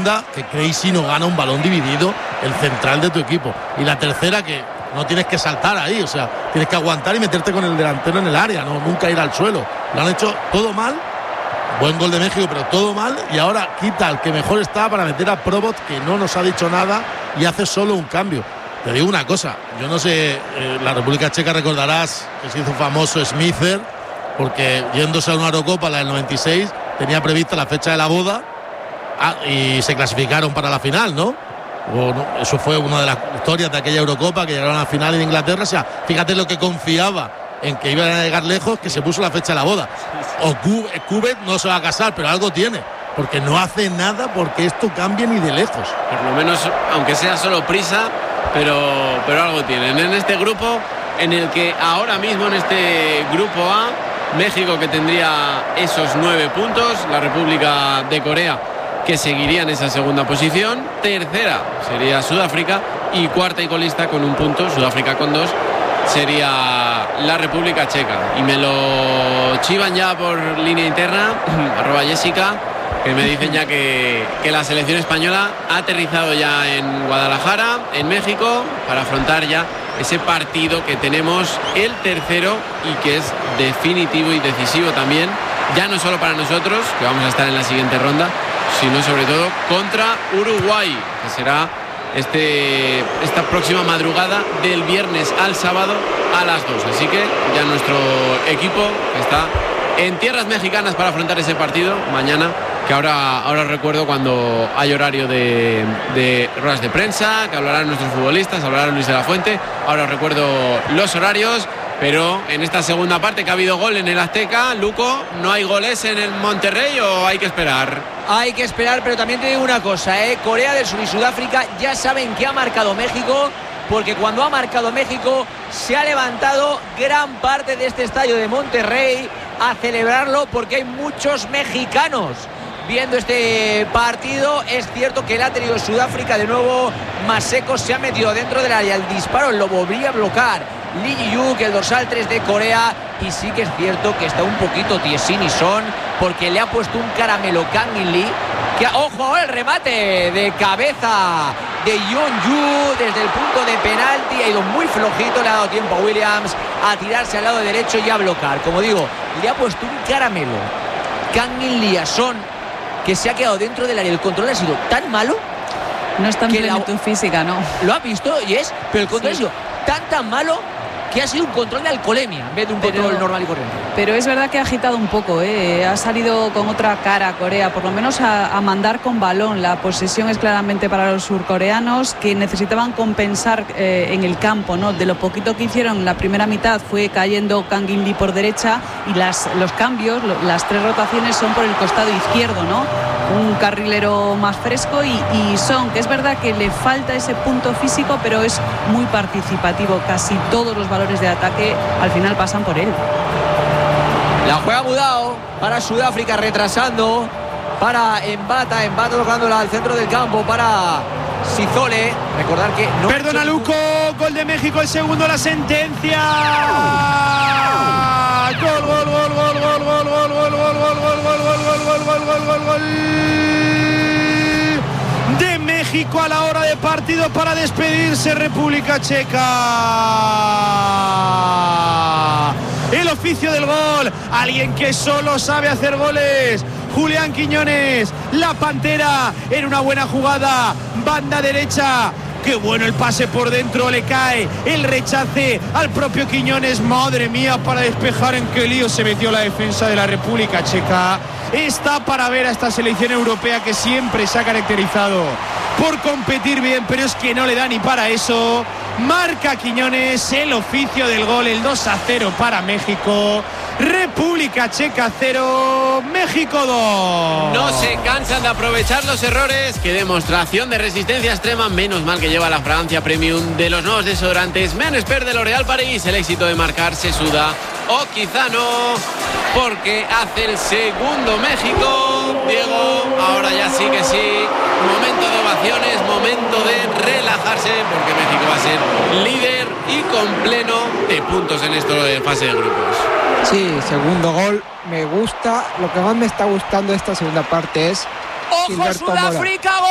segunda, que Crazy no gana un balón dividido, el central de tu equipo. Y la tercera, que no tienes que saltar ahí, o sea, tienes que aguantar y meterte con el delantero en el área, no nunca ir al suelo. Lo han hecho todo mal. Buen gol de México, pero todo mal. Y ahora quita al que mejor está para meter a Probot, que no nos ha dicho nada, y hace solo un cambio. Te digo una cosa, yo no sé, la República Checa recordarás que se hizo famoso Smither, porque yéndose a una Eurocopa, la del 96, tenía prevista la fecha de la boda y se clasificaron para la final, ¿no? Eso fue una de las historias de aquella Eurocopa, que llegaron a la final en Inglaterra. O sea, fíjate lo que confiaba en que iban a llegar lejos, que se puso la fecha de la boda. O Coudet no se va a casar, pero algo tiene, porque no hace nada porque esto cambie ni de lejos. Por lo menos, aunque sea solo prisa, pero algo tienen en este grupo, en el que ahora mismo, en este grupo A, México, que tendría esos 9 puntos, la República de Corea, que seguiría en esa segunda posición, tercera sería Sudáfrica, y cuarta y colista con 1 punto, Sudáfrica con 2, sería la República Checa. Y me lo chivan ya por línea interna, @Jessica, que me dicen ya que la selección española ha aterrizado ya en Guadalajara, en México, para afrontar ya ese partido que tenemos, el tercero, y que es definitivo y decisivo también, ya no solo para nosotros, que vamos a estar en la siguiente ronda, sino sobre todo contra Uruguay, que será esta próxima madrugada del viernes al sábado a las 2. Así que ya nuestro equipo está en tierras mexicanas para afrontar ese partido mañana, que ahora recuerdo cuando hay horario de ruedas de prensa, que hablarán nuestros futbolistas, hablará Luis de la Fuente. Ahora recuerdo los horarios, pero en esta segunda parte, que ha habido gol en el Azteca, Luco, ¿no hay goles en el Monterrey o hay que esperar? Hay que esperar, pero también te digo una cosa, Corea del Sur y Sudáfrica ya saben que ha marcado México, porque cuando ha marcado México se ha levantado gran parte de este estadio de Monterrey a celebrarlo, porque hay muchos mexicanos viendo este partido. Es cierto que el ha tenido Sudáfrica de nuevo más seco, se ha metido dentro del área, el disparo lo volvería a bloquear Lee Ji-Yook, el dorsal 3 de Corea, y sí que es cierto que está un poquito tiesin y Son, porque le ha puesto un caramelo Kang In-lee, que ojo, el remate de cabeza de Yeon-Yu desde el punto de penalti, ha ido muy flojito, le ha dado tiempo a Williams a tirarse al lado derecho y a bloquear. Como digo, le ha puesto un caramelo Kang In-lee a Son, que se ha quedado dentro del área. El control ha sido tan malo, no está en plenitud física, ¿no? Lo ha visto, Yes, pero el control ha sido tan malo que ha sido un control de alcoholemia en vez de un control normal y corriente. Pero es verdad que ha agitado un poco, ha salido con otra cara Corea, por lo menos a mandar con balón. La posesión es claramente para los surcoreanos, que necesitaban compensar en el campo, ¿no? De lo poquito que hicieron en la primera mitad fue cayendo Kang In-lee por derecha, y los cambios, las 3 rotaciones son por el costado izquierdo, ¿no? Un carrilero más fresco y Son, que es verdad que le falta ese punto físico, pero es muy participativo. Casi todos los valores de ataque al final pasan por él. La juega Mudao para Sudáfrica, retrasando para Mbata tocándola al centro del campo para Sizole. Recordar que no. Perdona, Luco, gol de México, el segundo, la sentencia. Gol de México a la hora de partido para despedirse República Checa. El oficio del gol, alguien que solo sabe hacer goles, Julián Quiñones, la Pantera, en una buena jugada, banda derecha. Qué bueno el pase por dentro, le cae el rechace al propio Quiñones. Madre mía, para despejar, en qué lío se metió la defensa de la República Checa. Está para ver a esta selección europea, que siempre se ha caracterizado por competir bien, pero es que no le da ni para eso. Marca Quiñones, el oficio del gol, el 2-0 para México. República Checa 0, México 2. No se cansan de aprovechar los errores. Qué demostración de resistencia extrema. Menos mal que lleva la fragancia premium de los nuevos desodorantes Men Expert de L'Oréal Paris. El éxito de marcar se suda, o quizá no, porque hace el segundo México. Diego, ahora ya sí que sí. Momento de ovaciones, momento de relajarse, porque México va a ser líder y con pleno de puntos en esto de fase de grupos. Sí, segundo gol, me gusta. Lo que más me está gustando de esta segunda parte es ¡ojo, Sudáfrica!